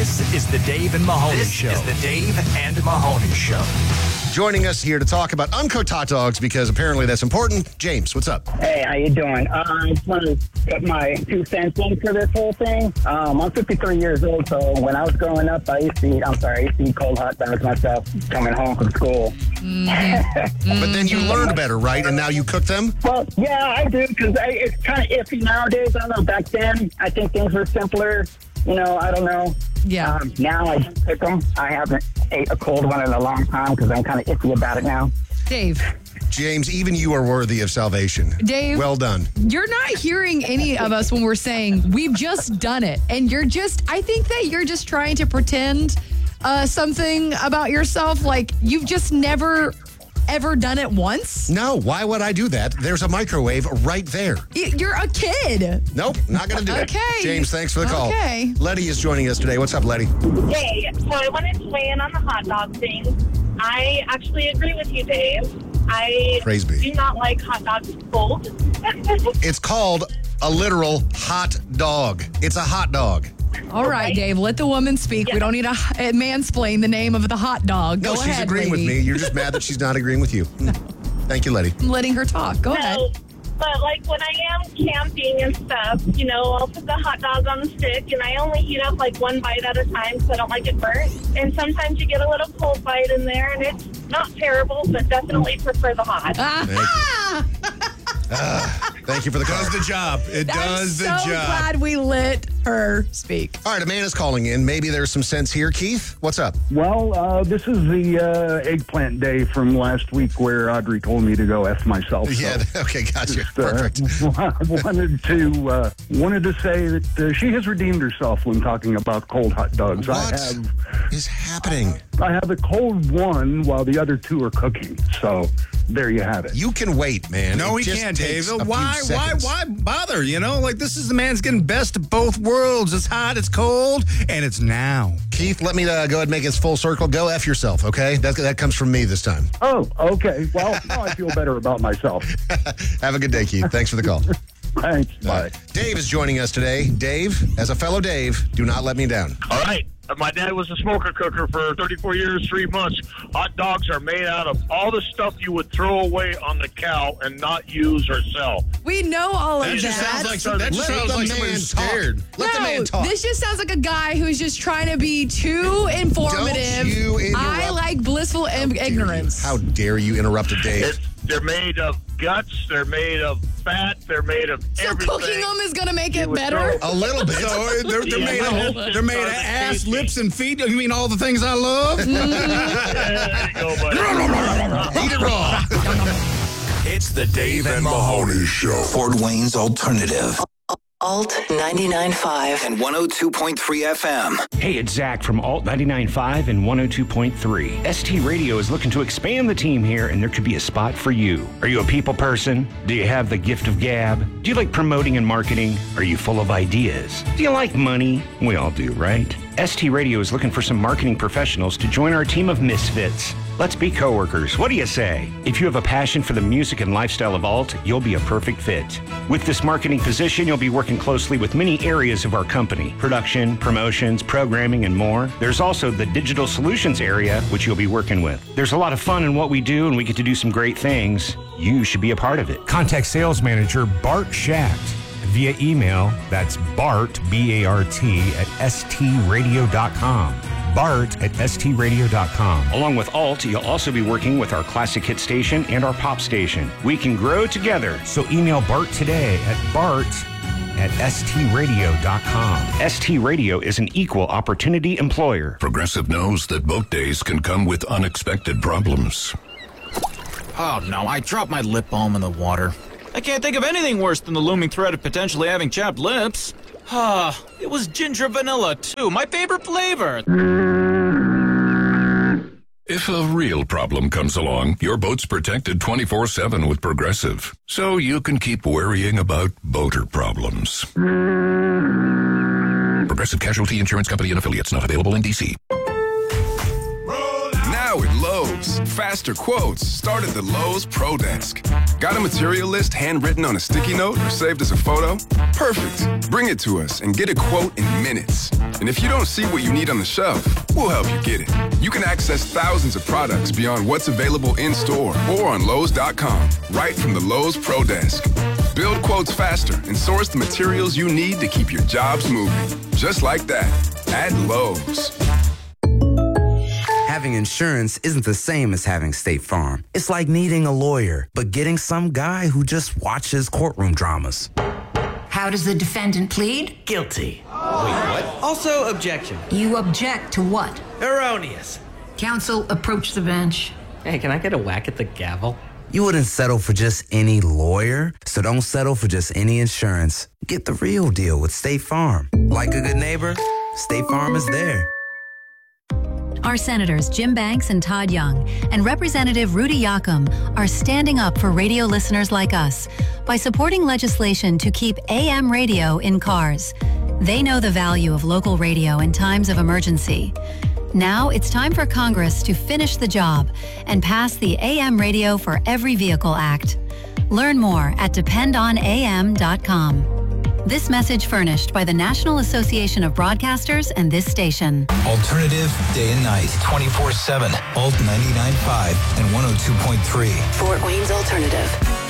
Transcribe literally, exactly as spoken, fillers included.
This is the Dave and Mahoney this Show. This is the Dave and Mahoney Show. Joining us here to talk about uncooked hot dogs, because apparently that's important. James, what's up? Hey, how you doing? Uh, I just want to put my two cents in for this whole thing. Um, I'm fifty-three years old, so when I was growing up, I used to eat, I'm sorry, I used to eat cold hot dogs myself coming home from school. Mm-hmm. But then you learned better, right? And now you cook them? Well, yeah, I do, because it's kind of iffy nowadays. I don't know, back then, I think things were simpler. You know, I don't know. Yeah. Um, now I just pick them. I haven't ate a cold one in a long time because I'm kind of iffy about it now. Dave. James, even you are worthy of salvation. Dave. Well done. You're not hearing any of us when we're saying we've just done it. And you're just, I think that you're just trying to pretend uh, something about yourself. Like you've just never ever done it once? No, why would I do that? There's a microwave right there. You're a kid. Nope, not going to do it. Okay. James, thanks for the call. Okay. Letty is joining us today. What's up, Letty? Hey, so I wanted to weigh in on the hot dog thing. I actually agree with you, Dave. I Praise be. do not like hot dogs cold. It's called a literal hot dog. It's a hot dog. All right, Okay. Dave, let the woman speak. Yeah. We don't need a, a mansplain the name of the hot dog. No, Go she's ahead, agreeing lady. with me. You're just mad that she's not agreeing with you. No. Thank you, Letty. I'm letting her talk. Go ahead. No, but like when I am camping and stuff, you know, I'll put the hot dog on the stick and I only eat up like one bite at a time because I don't like it burnt. And sometimes you get a little cold bite in there and it's not terrible, but definitely prefer the hot. Ah! Uh, thank you for the call. Does the job. It does the I'm so job. glad we let her speak. All right, Amanda's calling in. Maybe there's some sense here. Keith, what's up? Well, uh, this is the uh, eggplant day from last week where Audrey told me to go F myself. So Yeah, okay, gotcha. just, uh, Perfect. wanted to uh, wanted to say that uh, she has redeemed herself when talking about cold hot dogs. What I have is happening? I have a cold one while the other two are cooking. So there you have it. You can wait, man. No, It he just can't, Dave. takes a few Why, why, seconds. why bother? You know, like this is the man's getting best of both worlds. It's hot, it's cold, and it's now. Keith, let me uh, go ahead and make this full circle. Go F yourself, okay? That, that comes from me this time. Oh, okay. Well, now I feel better about myself. Have a good day, Keith. Thanks for the call. Thanks. Bye. Dave is joining us today. Dave, as a fellow Dave, do not let me down. All right. My dad was a smoker cooker for thirty-four years, three months. Hot dogs are made out of all the stuff you would throw away on the cow and not use or sell. We know all of That that. just sounds like some- that just Let sounds the like man somebody who's talk. scared. Let the no, man talk. this just sounds like a guy who's just trying to be too informative. Don't you interrupt. I like blissful im- ignorance. How dare you interrupt a Dave? It's, they're made of guts. They're made of fat. They're made of so everything. cooking them is going to make it would better? throw- A little bit. So they're, they're Yeah, made no. of, they're made of ass, lips, and feet. You mean all the things I love? Yeah, there you go, buddy. Eat it raw. It's the Dave and Mahoney Show. Fort Wayne's Alternative. Alt ninety-nine point five. And one oh two point three F M. Hey, it's Zach from Alt ninety-nine point five and one oh two point three. S T Radio is looking to expand the team here, and there could be a spot for you. Are you a people person? Do you have the gift of gab? Do you like promoting and marketing? Are you full of ideas? Do you like money? We all do, right? S T Radio is looking for some marketing professionals to join our team of misfits. Let's be coworkers. What do you say? If you have a passion for the music and lifestyle of Alt, you'll be a perfect fit. With this marketing position, you'll be working closely with many areas of our company: production, promotions, programming, and more. There's also the digital solutions area, which you'll be working with. There's a lot of fun in what we do, and we get to do some great things. You should be a part of it. Contact sales manager Bart Schacht via email. That's Bart, B A R T, at S T radio dot com. Bart at S T radio dot com. Along with Alt, you'll also be working with our classic hit station and our pop station. We can grow together. So email Bart today at Bart at S T radio dot com. S T Radio is an equal opportunity employer. Progressive knows that boat days can come with unexpected problems. Oh no, I dropped my lip balm in the water. I can't think of anything worse than the looming threat of potentially having chapped lips. Ah, it was ginger vanilla too, my favorite flavor. If a real problem comes along, your boat's protected twenty-four seven with Progressive, so you can keep worrying about boater problems. Progressive Casualty Insurance Company and Affiliates, not available in D C. Now at Lowe's, Lowe's. Faster quotes start at the Lowe's Pro Desk. Got a material list handwritten on a sticky note or saved as a photo? Perfect. Bring it to us and get a quote in minutes. And if you don't see what you need on the shelf, we'll help you get it. You can access thousands of products beyond what's available in-store or on Lowe's dot com, right from the Lowe's Pro Desk. Build quotes faster and source the materials you need to keep your jobs moving. Just like that, at Lowe's. Having insurance isn't the same as having State Farm. It's like needing a lawyer, but getting some guy who just watches courtroom dramas. How does the defendant plead? Guilty. Wait, what? Also, objection. You object to what? Erroneous. Counsel, approach the bench. Hey, can I get a whack at the gavel? You wouldn't settle for just any lawyer, so don't settle for just any insurance. Get the real deal with State Farm. Like a good neighbor, State Farm is there. Our senators Jim Banks and Todd Young and Representative Rudy Yakum are standing up for radio listeners like us by supporting legislation to keep A M radio in cars. They know the value of local radio in times of emergency. Now it's time for Congress to finish the job and pass the A M Radio for Every Vehicle Act. Learn more at depend on A M dot com. This message furnished by the National Association of Broadcasters and this station. Alternative day and night, twenty-four seven. Alt ninety-nine point five and one oh two point three. Fort Wayne's Alternative.